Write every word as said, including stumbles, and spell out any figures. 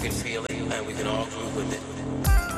can feel it and we can all groove with it.